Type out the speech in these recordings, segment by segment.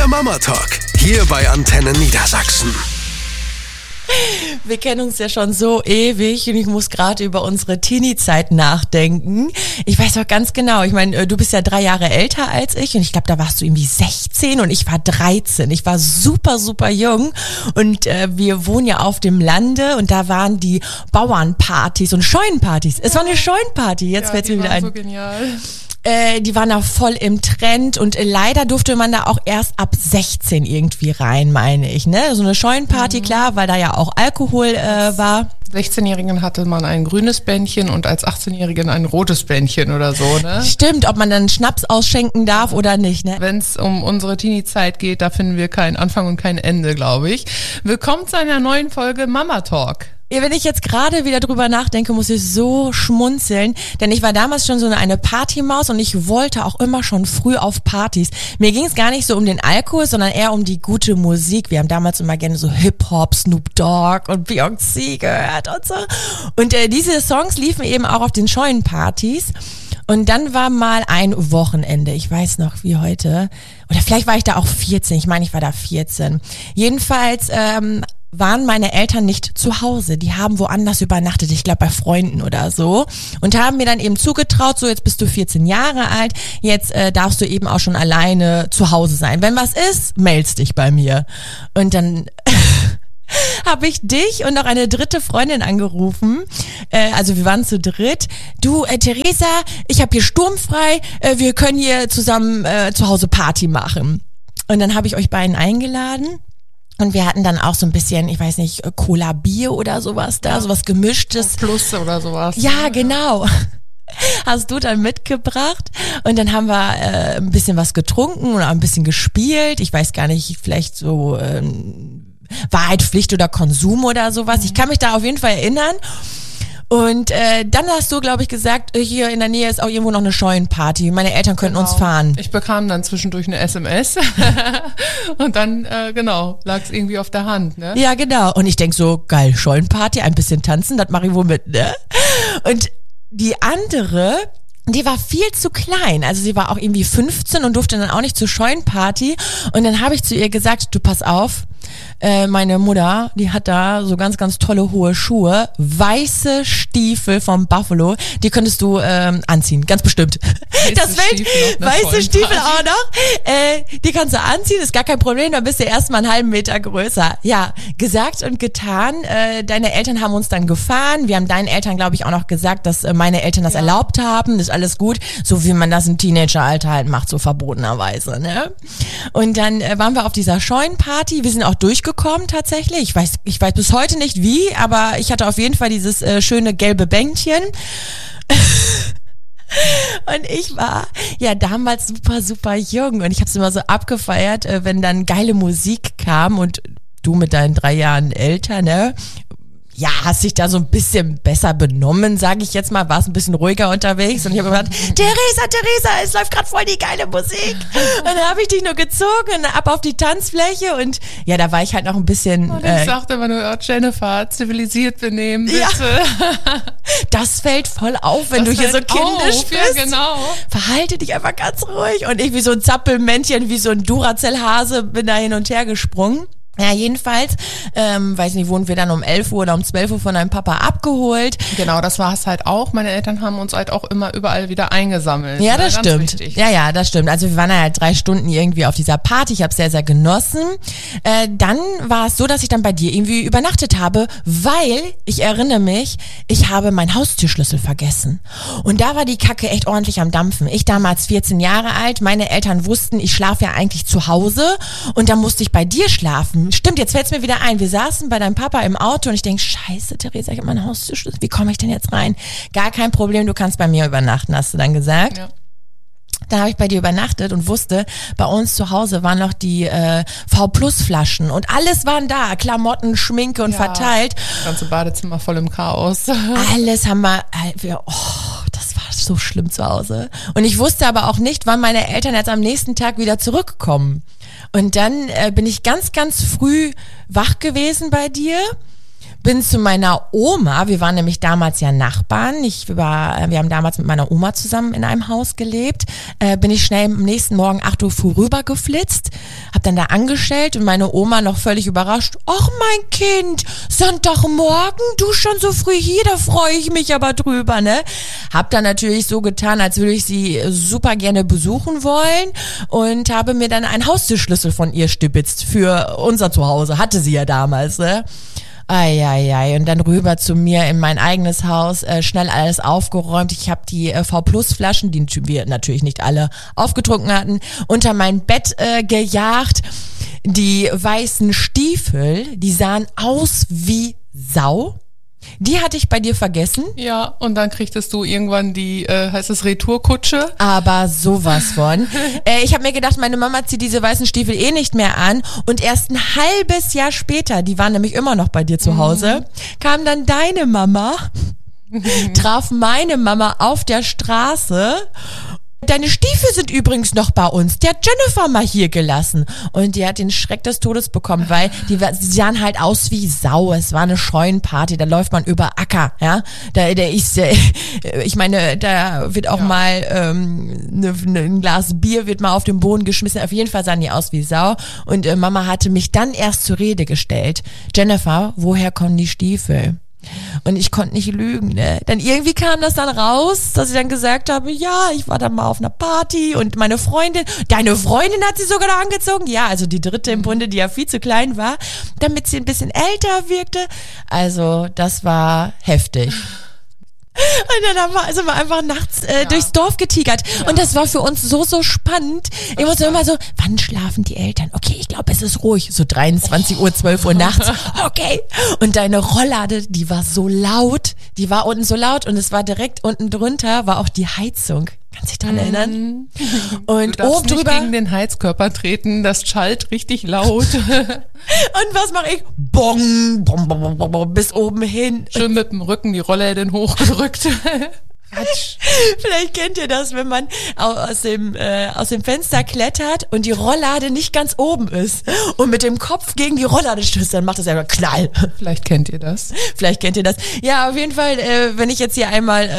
Mama Talk, hier bei Antenne Niedersachsen. Wir kennen uns ja schon so ewig und ich muss gerade über unsere Teenie-Zeit nachdenken. Ich weiß doch ganz genau, ich meine, du bist ja 3 Jahre älter als ich und ich glaube, da warst du irgendwie 16 und ich war 13. Ich war super, super jung und wir wohnen ja auf dem Lande und da waren die Bauernpartys und Scheunenpartys. Es war eine Scheunenparty, jetzt fällt es mir wieder ein. So genial. Die waren da voll im Trend und leider durfte man da auch erst ab 16 irgendwie rein, meine ich, ne? So eine Scheunenparty, klar, weil da ja auch Alkohol war. 16-Jährigen hatte man ein grünes Bändchen und als 18-Jährigen ein rotes Bändchen oder so, ne? Stimmt, ob man dann Schnaps ausschenken darf oder nicht, ne? Wenn es um unsere Teenie-Zeit geht, da finden wir keinen Anfang und kein Ende, glaube ich. Willkommen zu einer neuen Folge Mama Talk. Ja, wenn ich jetzt gerade wieder drüber nachdenke, muss ich so schmunzeln, denn ich war damals schon so eine Partymaus und ich wollte auch immer schon früh auf Partys. Mir ging es gar nicht so um den Alkohol, sondern eher um die gute Musik. Wir haben damals immer gerne so Hip-Hop, Snoop Dogg und Beyoncé gehört und so. Und diese Songs liefen eben auch auf den Scheunenpartys. Und dann war mal ein Wochenende, ich weiß noch wie heute, oder vielleicht war ich da auch 14, ich meine, ich war da 14. Jedenfalls waren meine Eltern nicht zu Hause. Die haben woanders übernachtet, ich glaube bei Freunden oder so. Und haben mir dann eben zugetraut, so jetzt bist du 14 Jahre alt, jetzt darfst du eben auch schon alleine zu Hause sein. Wenn was ist, meldest dich bei mir. Und dann habe ich dich und noch eine dritte Freundin angerufen. Also wir waren zu dritt. Du, Theresa, ich habe hier sturmfrei. Wir können hier zusammen zu Hause Party machen. Und dann habe ich euch beiden eingeladen. Und wir hatten dann auch so ein bisschen, ich weiß nicht, Cola Bier oder sowas da, sowas Gemischtes. Plus oder sowas. Ja, genau. Hast du dann mitgebracht und dann haben wir ein bisschen was getrunken und ein bisschen gespielt. Ich weiß gar nicht, vielleicht so Wahrheit, Pflicht oder Konsum oder sowas. Ich kann mich da auf jeden Fall erinnern. Und dann hast du, glaube ich, gesagt, hier in der Nähe ist auch irgendwo noch eine Scheunenparty. Meine Eltern könnten uns fahren. Ich bekam dann zwischendurch eine SMS und dann, lag es irgendwie auf der Hand, ne? Ja, genau. Und ich denk so, geil, Scheunenparty, ein bisschen tanzen, das mache ich wohl mit, ne? Und die andere, die war viel zu klein. Also sie war auch irgendwie 15 und durfte dann auch nicht zur Scheunenparty. Und dann habe ich zu ihr gesagt, du pass auf, meine Mutter, die hat da so ganz, ganz tolle hohe Schuhe, weiße Stiefel vom Buffalo, die könntest du anziehen, ganz bestimmt. Weiße Stiefel auch noch, die kannst du anziehen, ist gar kein Problem, dann bist du erstmal einen halben Meter größer. Ja, gesagt und getan, deine Eltern haben uns dann gefahren, wir haben deinen Eltern, glaube ich, auch noch gesagt, dass meine Eltern das erlaubt haben, das ist alles gut, so wie man das im Teenageralter halt macht, so verbotenerweise, ne? Und dann waren wir auf dieser Scheunenparty, wir sind auch durchgekommen tatsächlich. Ich weiß bis heute nicht wie, aber ich hatte auf jeden Fall dieses schöne gelbe Bändchen. Und ich war ja damals super, super jung und ich habe es immer so abgefeiert, wenn dann geile Musik kam und du mit deinen 3 Jahren älter, ne? Ja, hast dich da so ein bisschen besser benommen, sage ich jetzt mal, warst ein bisschen ruhiger unterwegs und ich habe gesagt, Theresa, es läuft gerade voll die geile Musik. Und dann habe ich dich nur gezogen und ab auf die Tanzfläche und ja, da war ich halt noch ein bisschen... Und ich sagte immer nur, Jennifer, zivilisiert benehmen, bitte. Ja, das fällt voll auf, wenn du hier so kindisch bist. Ja, genau. Verhalte dich einfach ganz ruhig und ich wie so ein Zappelmännchen, wie so ein Duracell-Hase bin da hin und her gesprungen. Ja, jedenfalls, weiß nicht, wurden wir dann um 11 Uhr oder um 12 Uhr von deinem Papa abgeholt. Genau, das war es halt auch. Meine Eltern haben uns halt auch immer überall wieder eingesammelt. Ja, das Ganz stimmt. wichtig. Ja, das stimmt. Also wir waren halt 3 Stunden irgendwie auf dieser Party. Ich habe es sehr, sehr genossen. Dann war es so, dass ich dann bei dir irgendwie übernachtet habe, weil, ich erinnere mich, ich habe meinen Haustürschlüssel vergessen. Und da war die Kacke echt ordentlich am Dampfen. Ich damals 14 Jahre alt, meine Eltern wussten, ich schlafe ja eigentlich zu Hause und dann musste ich bei dir schlafen. Stimmt, jetzt fällt's mir wieder ein. Wir saßen bei deinem Papa im Auto und ich denke, scheiße, Theresa, ich habe meinen Haustürschlüssel. Wie komme ich denn jetzt rein? Gar kein Problem, du kannst bei mir übernachten, hast du dann gesagt. Ja. Dann habe ich bei dir übernachtet und wusste, bei uns zu Hause waren noch die V-Plus-Flaschen und alles waren da, Klamotten, Schminke und verteilt. Das ganze Badezimmer voll im Chaos. Alles haben wir, das war so schlimm zu Hause. Und ich wusste aber auch nicht, wann meine Eltern jetzt am nächsten Tag wieder zurückkommen. Und dann bin ich ganz, ganz früh wach gewesen bei dir bin zu meiner Oma, wir waren nämlich damals ja Nachbarn, wir haben damals mit meiner Oma zusammen in einem Haus gelebt, bin ich schnell am nächsten Morgen 8 Uhr früh rüber geflitzt, hab dann da angestellt und meine Oma noch völlig überrascht, ach mein Kind, Sonntagmorgen, du schon so früh hier, da freue ich mich aber drüber, ne? Hab dann natürlich so getan, als würde ich sie super gerne besuchen wollen und habe mir dann einen Haustürschlüssel von ihr stibitzt für unser Zuhause, hatte sie ja damals, ne? Eieiei, und dann rüber zu mir in mein eigenes Haus, schnell alles aufgeräumt. Ich habe die V-Plus-Flaschen, die wir natürlich nicht alle aufgetrunken hatten, unter mein Bett gejagt. Die weißen Stiefel, die sahen aus wie Sau. Die hatte ich bei dir vergessen. Ja, und dann kriegtest du irgendwann die, heißt es Retourkutsche? Aber sowas von. Ich habe mir gedacht, meine Mama zieht diese weißen Stiefel eh nicht mehr an. Und erst ein halbes Jahr später, die waren nämlich immer noch bei dir zu Hause, kam dann deine Mama, traf meine Mama auf der Straße. Deine Stiefel sind übrigens noch bei uns. Die hat Jennifer mal hier gelassen. Und die hat den Schreck des Todes bekommen, weil sie sahen halt aus wie Sau. Es war eine Scheunenparty, da läuft man über Acker, ja. Ich meine, da wird auch mal ein Glas Bier wird mal auf den Boden geschmissen. Auf jeden Fall sahen die aus wie Sau. Und Mama hatte mich dann erst zur Rede gestellt. Jennifer, woher kommen die Stiefel? Und ich konnte nicht lügen, ne? Dann irgendwie kam das dann raus, dass ich dann gesagt habe, ja, ich war dann mal auf einer Party und meine Freundin, deine Freundin hat sie sogar da angezogen. Ja, also die dritte im Bunde, die ja viel zu klein war, damit sie ein bisschen älter wirkte. Also das war heftig. Und dann sind wir einfach nachts durchs Dorf getigert. Ja. Und das war für uns so spannend. Ich musste immer so, wann schlafen die Eltern? Okay, ich glaube, es ist ruhig. So 23 Uhr, 12 Uhr nachts. Okay. Und deine Rolllade, die war so laut. Die war unten so laut und es war direkt unten drunter, war auch die Heizung. Kannst dich dran erinnern? Und du darfst oben drüber nicht gegen den Heizkörper treten, das schallt richtig laut. Und was mache ich? Bong, bong, bong, bong, bong, bis oben hin. Schön mit dem Rücken die Rollläden hochgedrückt. Vielleicht kennt ihr das, wenn man aus dem Fenster klettert und die Rolllade nicht ganz oben ist und mit dem Kopf gegen die Rolllade stößt, dann macht das einfach Knall. Vielleicht kennt ihr das. Ja, auf jeden Fall, wenn ich jetzt hier einmal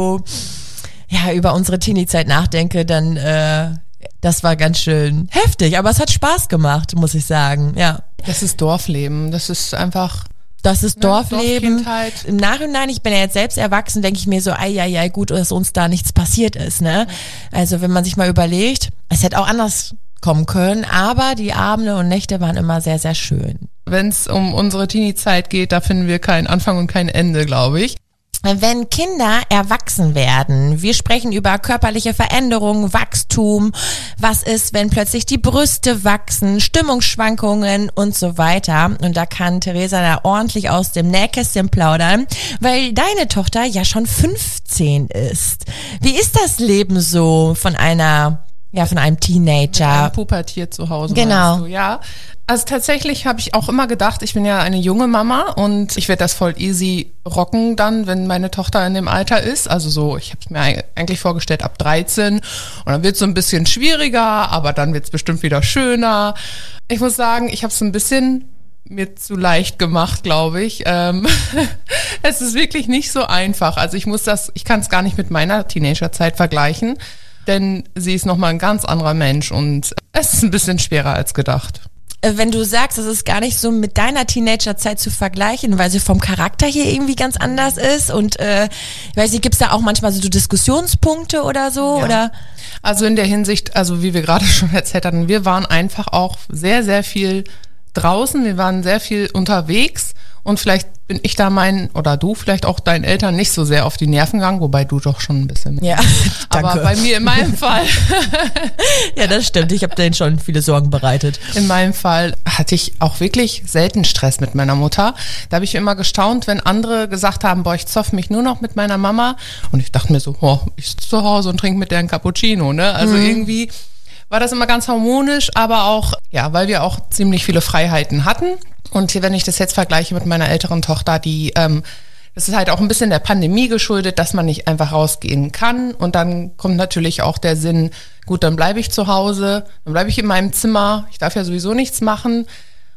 über unsere Teenie-Zeit nachdenke, dann das war ganz schön heftig, aber es hat Spaß gemacht, muss ich sagen, ja. Das ist Dorfleben, das ist einfach... Das ist Dorfleben. Dorfkindheit. Im Nachhinein, ich bin ja jetzt selbst erwachsen, denke ich mir so, gut, dass uns da nichts passiert ist, ne? Also wenn man sich mal überlegt, es hätte auch anders kommen können, aber die Abende und Nächte waren immer sehr, sehr schön. Wenn es um unsere Teenie-Zeit geht, da finden wir keinen Anfang und kein Ende, glaube ich. Wenn Kinder erwachsen werden, wir sprechen über körperliche Veränderungen, Wachstum, was ist, wenn plötzlich die Brüste wachsen, Stimmungsschwankungen und so weiter. Und da kann Theresa da ordentlich aus dem Nähkästchen plaudern, weil deine Tochter ja schon 15 ist. Wie ist das Leben so von einem Teenager? Mit einem Pubertier zu Hause. Genau. Du, ja. Also tatsächlich habe ich auch immer gedacht, ich bin ja eine junge Mama und ich werde das voll easy rocken dann, wenn meine Tochter in dem Alter ist. Also so, ich habe es mir eigentlich vorgestellt ab 13 und dann wird es so ein bisschen schwieriger, aber dann wird es bestimmt wieder schöner. Ich muss sagen, ich habe es ein bisschen mir zu leicht gemacht, glaube ich. Es ist wirklich nicht so einfach. Also ich kann es gar nicht mit meiner Teenagerzeit vergleichen, denn sie ist nochmal ein ganz anderer Mensch und es ist ein bisschen schwerer als gedacht. Wenn du sagst, es ist gar nicht so mit deiner Teenagerzeit zu vergleichen, weil sie vom Charakter hier irgendwie ganz anders ist und gibt es da auch manchmal so Diskussionspunkte oder so? Ja. Oder? Also in der Hinsicht, also wie wir gerade schon erzählt hatten, wir waren einfach auch sehr, sehr viel draußen, wir waren sehr viel unterwegs und vielleicht bin ich da oder du vielleicht auch deinen Eltern nicht so sehr auf die Nerven gegangen, wobei du doch schon ein bisschen. Ja, danke. Aber bei mir in meinem Fall. Ja, das stimmt. Ich habe denen schon viele Sorgen bereitet. In meinem Fall hatte ich auch wirklich selten Stress mit meiner Mutter. Da habe ich immer gestaunt, wenn andere gesagt haben, ich zoff mich nur noch mit meiner Mama. Und ich dachte mir so, ich sitze zu Hause und trinke mit der einen Cappuccino, ne? Also irgendwie war das immer ganz harmonisch, aber auch, weil wir auch ziemlich viele Freiheiten hatten. Und hier, wenn ich das jetzt vergleiche mit meiner älteren Tochter, das ist halt auch ein bisschen der Pandemie geschuldet, dass man nicht einfach rausgehen kann. Und dann kommt natürlich auch der Sinn, gut, dann bleibe ich zu Hause, dann bleibe ich in meinem Zimmer. Ich darf ja sowieso nichts machen.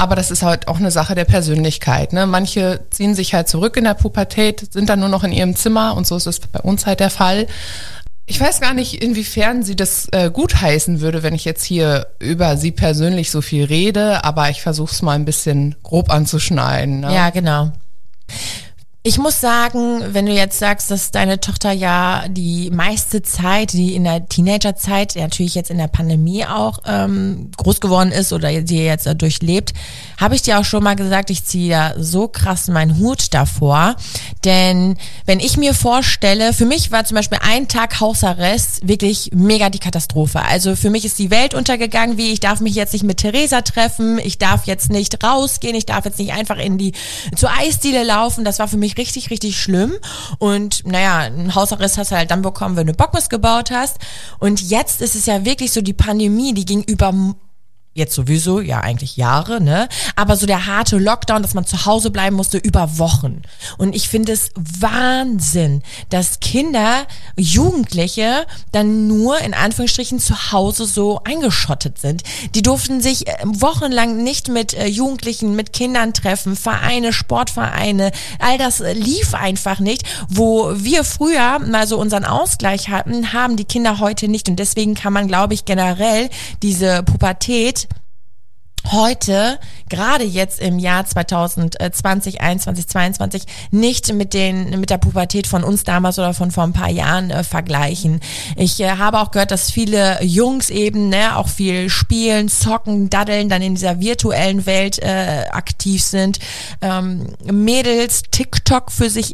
Aber das ist halt auch eine Sache der Persönlichkeit. Ne? Manche ziehen sich halt zurück in der Pubertät, sind dann nur noch in ihrem Zimmer und so ist es bei uns halt der Fall. Ich weiß gar nicht, inwiefern sie das gutheißen würde, wenn ich jetzt hier über sie persönlich so viel rede, aber ich versuche es mal ein bisschen grob anzuschneiden. Ne? Ja, genau. Ich muss sagen, wenn du jetzt sagst, dass deine Tochter ja die meiste Zeit, die in der Teenagerzeit, natürlich jetzt in der Pandemie auch groß geworden ist oder die jetzt durchlebt, habe ich dir auch schon mal gesagt, ich ziehe da so krass meinen Hut davor. Denn wenn ich mir vorstelle, für mich war zum Beispiel ein Tag Hausarrest wirklich mega die Katastrophe. Also für mich ist die Welt untergegangen, wie ich darf mich jetzt nicht mit Theresa treffen, ich darf jetzt nicht rausgehen, ich darf jetzt nicht einfach zur Eisdiele laufen. Das war für mich richtig, richtig schlimm. Und naja, einen Hausarrest hast du halt dann bekommen, wenn du Bockmist gebaut hast. Und jetzt ist es ja wirklich so, die Pandemie, die ging über jetzt sowieso, ja eigentlich Jahre, ne? Aber so der harte Lockdown, dass man zu Hause bleiben musste über Wochen. Und ich finde es Wahnsinn, dass Kinder, Jugendliche dann nur in Anführungsstrichen zu Hause so eingeschottet sind. Die durften sich wochenlang nicht mit Jugendlichen, mit Kindern treffen, Vereine, Sportvereine, all das lief einfach nicht. Wo wir früher mal so unseren Ausgleich hatten, haben die Kinder heute nicht. Und deswegen kann man, glaube ich, generell diese Pubertät heute, gerade jetzt im Jahr 2020, 21, 22, nicht mit der Pubertät von uns damals oder von vor ein paar Jahren vergleichen. Ich habe auch gehört, dass viele Jungs eben auch viel spielen, zocken, daddeln, dann in dieser virtuellen Welt aktiv sind. Mädels TikTok für sich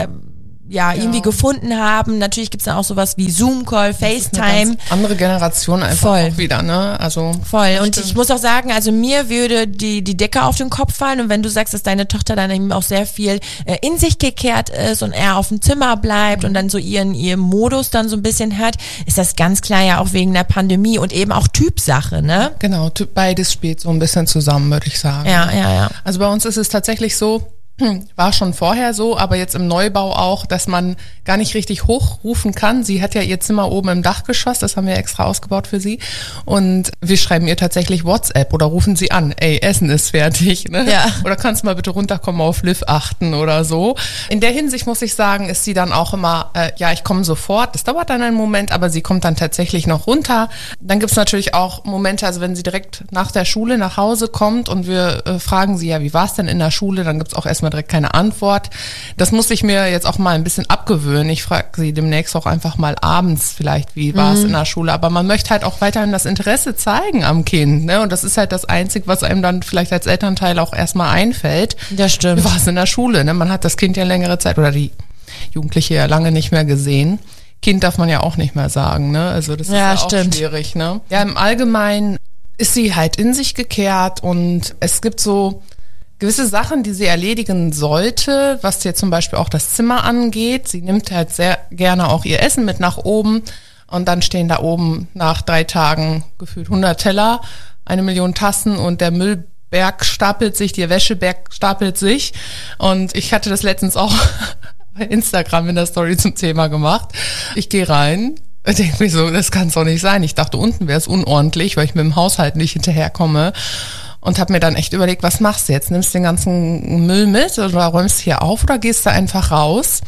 irgendwie gefunden haben. Natürlich gibt's dann auch sowas wie Zoom-Call, FaceTime. Eine ganz andere Generation einfach auch wieder, ne? Also voll. Und ich muss auch sagen, also mir würde die Decke auf den Kopf fallen. Und wenn du sagst, dass deine Tochter dann eben auch sehr viel in sich gekehrt ist und eher auf dem Zimmer bleibt und dann so ihren Modus dann so ein bisschen hat, ist das ganz klar ja auch wegen der Pandemie und eben auch Typsache, ne? Genau, beides spielt so ein bisschen zusammen, würde ich sagen. Ja. Also bei uns ist es tatsächlich so, war schon vorher so, aber jetzt im Neubau auch, dass man gar nicht richtig hochrufen kann. Sie hat ja ihr Zimmer oben im Dachgeschoss, das haben wir extra ausgebaut für sie. Und wir schreiben ihr tatsächlich WhatsApp oder rufen sie an, ey, Essen ist fertig, ne? Ja. Oder kannst mal bitte runterkommen, auf Liv achten oder so. In der Hinsicht muss ich sagen, ist sie dann auch immer, ich komme sofort, das dauert dann einen Moment, aber sie kommt dann tatsächlich noch runter. Dann gibt's natürlich auch Momente, also wenn sie direkt nach der Schule nach Hause kommt und wir fragen sie, ja, wie war's denn in der Schule, dann gibt's auch erstmal direkt keine Antwort. Das muss ich mir jetzt auch mal ein bisschen abgewöhnen. Ich frage sie demnächst auch einfach mal abends vielleicht, wie war es in der Schule. Aber man möchte halt auch weiterhin das Interesse zeigen am Kind. Ne? Und das ist halt das Einzige, was einem dann vielleicht als Elternteil auch erstmal einfällt. Das stimmt. Wie war es in der Schule? Ne? Man hat das Kind ja längere Zeit oder die Jugendliche ja lange nicht mehr gesehen. Kind darf man ja auch nicht mehr sagen. Ne? Also das ist ja auch schwierig. Ne? Ja, im Allgemeinen ist sie halt in sich gekehrt und es gibt so gewisse Sachen, die sie erledigen sollte, was jetzt zum Beispiel auch das Zimmer angeht. Sie nimmt halt sehr gerne auch ihr Essen mit nach oben und dann stehen da oben nach 3 Tagen gefühlt 100 Teller, 1 Million Tassen und der Müllberg stapelt sich, der Wäscheberg stapelt sich. Und ich hatte das letztens auch bei Instagram in der Story zum Thema gemacht. Ich gehe rein, denke mir so, das kann es doch nicht sein. Ich dachte, unten wäre es unordentlich, weil ich mit dem Haushalt nicht hinterherkomme. Und habe mir dann echt überlegt, was machst du jetzt? Nimmst du den ganzen Müll mit oder räumst hier auf oder gehst du einfach raus?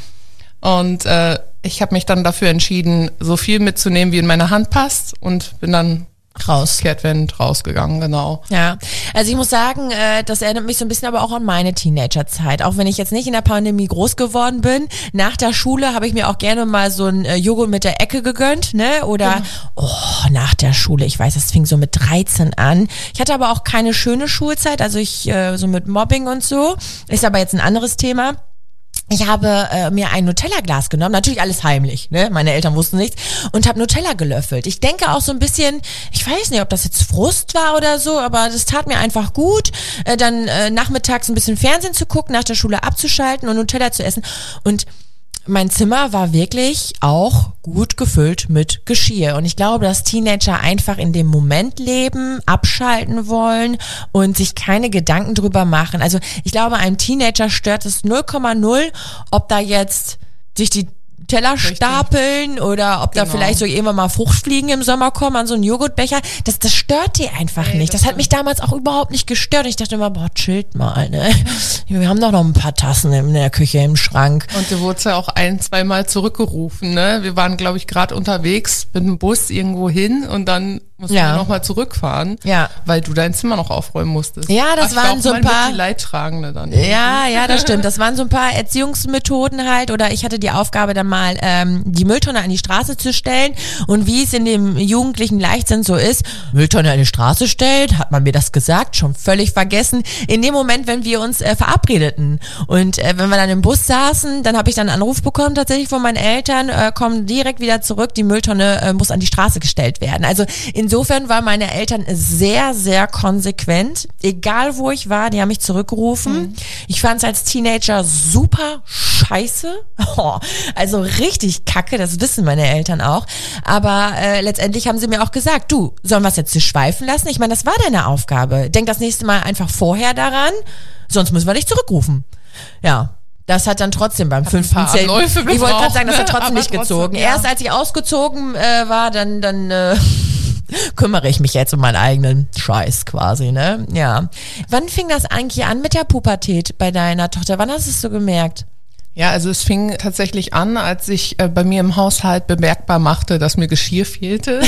Und ich habe mich dann dafür entschieden, so viel mitzunehmen, wie in meine Hand passt und bin dann kehrtwend rausgegangen, genau. Ja, also ich muss sagen, das erinnert mich so ein bisschen aber auch an meine Teenagerzeit. Auch wenn ich jetzt nicht in der Pandemie groß geworden bin, nach der Schule habe ich mir auch gerne mal so ein Joghurt mit der Ecke gegönnt, ne? Oder, nach der Schule, ich weiß, das fing so mit 13 an. Ich hatte aber auch keine schöne Schulzeit, also ich so mit Mobbing und so, ist aber jetzt ein anderes Thema. Ich habe mir ein Nutella-Glas genommen, natürlich alles heimlich, ne? Meine Eltern wussten nichts, und habe Nutella gelöffelt. Ich denke auch so ein bisschen, ich weiß nicht, ob das jetzt Frust war oder so, aber das tat mir einfach gut, dann nachmittags ein bisschen Fernsehen zu gucken, nach der Schule abzuschalten und Nutella zu essen. Und mein Zimmer war wirklich auch gut gefüllt mit Geschirr. Und ich glaube, dass Teenager einfach in dem Moment leben, abschalten wollen und sich keine Gedanken drüber machen. Also ich glaube, einem Teenager stört es 0,0, ob da jetzt sich die Teller stapeln oder ob da vielleicht so irgendwann mal Fruchtfliegen im Sommer kommen an so einen Joghurtbecher. Das stört die einfach nicht. Das hat mich damals auch überhaupt nicht gestört. Ich dachte immer, boah, chillt mal, ne? Wir haben doch noch ein paar Tassen in der Küche im Schrank. Und du wurdest ja auch 1-2 Mal zurückgerufen, ne? Wir waren, glaube ich, gerade unterwegs mit dem Bus irgendwo hin und dann mussten wir nochmal zurückfahren, weil du dein Zimmer noch aufräumen musstest. Ja, das waren so ein paar... Die Leidtragende dann. Ja, das stimmt. Das waren so ein paar Erziehungsmethoden halt. Oder ich hatte die Aufgabe, dann mal die Mülltonne an die Straße zu stellen. Und wie es in dem jugendlichen Leichtsinn so ist, Mülltonne an die Straße stellt, hat man mir das gesagt, schon völlig vergessen. In dem Moment, wenn wir uns verabredeten und wenn wir dann im Bus saßen, dann habe ich dann einen Anruf bekommen tatsächlich von meinen Eltern, kommen direkt wieder zurück, die Mülltonne muss an die Straße gestellt werden. Also insofern waren meine Eltern sehr, sehr konsequent. Egal wo ich war, die haben mich zurückgerufen. Ich fand es als Teenager super scheiße. Also richtig kacke, das wissen meine Eltern auch. Aber letztendlich haben sie mir auch gesagt, du, sollen wir es jetzt schweifen lassen? Ich meine, das war deine Aufgabe. Denk das nächste Mal einfach vorher daran, sonst müssen wir dich zurückrufen. Ja. Das hat dann trotzdem beim 5. Ich wollte gerade sagen, das hat trotzdem nicht gezogen. Erst als ich ausgezogen war, dann kümmere ich mich jetzt um meinen eigenen Scheiß quasi, ne? Ja. Wann fing das eigentlich an mit der Pubertät bei deiner Tochter? Wann hast du es so gemerkt? Ja, also es fing tatsächlich an, als ich bei mir im Haushalt bemerkbar machte, dass mir Geschirr fehlte.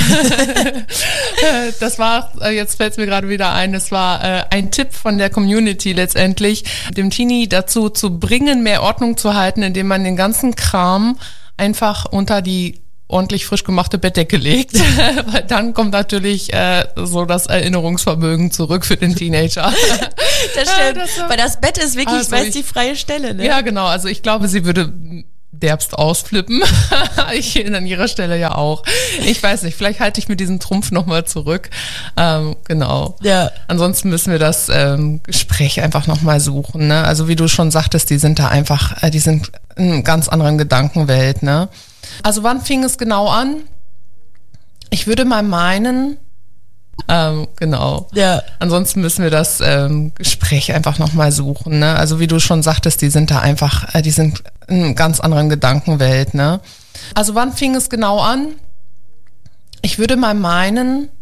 Das war, jetzt fällt es mir gerade wieder ein, das war ein Tipp von der Community letztendlich, dem Teenie dazu zu bringen, mehr Ordnung zu halten, indem man den ganzen Kram einfach unter die ordentlich frisch gemachte Bettdecke legt, weil dann kommt natürlich so das Erinnerungsvermögen zurück für den Teenager. Das stimmt, weil das Bett ist wirklich, weil es die freie Stelle, ne? Ja, genau, also ich glaube, sie würde derbst ausflippen. Ich an ihrer Stelle ja auch. Ich weiß nicht, vielleicht halte ich mir diesen Trumpf nochmal zurück. Genau. Ja. Ansonsten müssen wir das Gespräch einfach nochmal suchen, ne? Also wie du schon sagtest, die sind da einfach, die sind in einer ganz anderen Gedankenwelt, ne? Also wann fing es genau an? Ich würde mal meinen, genau. Ja. Ansonsten müssen wir das Gespräch einfach nochmal suchen, ne? Also wie du schon sagtest, die sind da einfach, die sind in einer ganz anderen Gedankenwelt, ne? Also wann fing es genau an? Ich würde mal meinen,